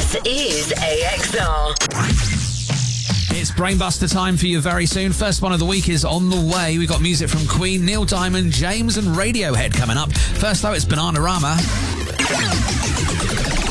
This is AXR. It's Brainbuster time for you very soon. First one of the week is on the way. We've got music from Queen, Neil Diamond, James and Radiohead coming up. First though, it's Bananarama.